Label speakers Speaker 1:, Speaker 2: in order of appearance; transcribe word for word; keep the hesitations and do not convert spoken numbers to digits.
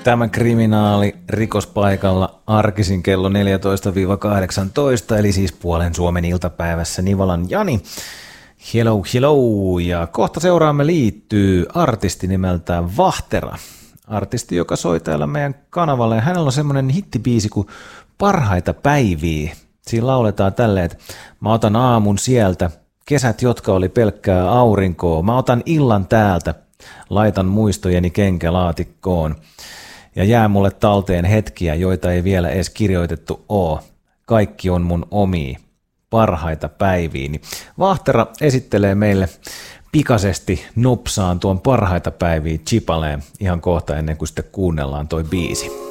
Speaker 1: Tämä kriminaali rikospaikalla arkisin kello neljätoista kahdeksantoista, eli siis puolen Suomen iltapäivässä Nivalan Jani. Hello, hello, ja kohta seuraamme liittyy artisti nimeltään Vahtera. Artisti, joka soi täällä meidän kanavalle, ja hänellä on semmoinen hittibiisi kuin Parhaita päiviä. Siinä lauletaan tälleen, että mä otan aamun sieltä, kesät, jotka oli pelkkää aurinkoa, mä otan illan täältä, laitan muistojeni kenkälaatikkoon. Ja jää mulle talteen hetkiä, joita ei vielä edes kirjoitettu oo. Kaikki on mun omia parhaita päiviä. Vahtera esittelee meille pikaisesti nopsaan tuon parhaita päiviä chipaleen ihan kohta ennen kuin sitten kuunnellaan toi biisi.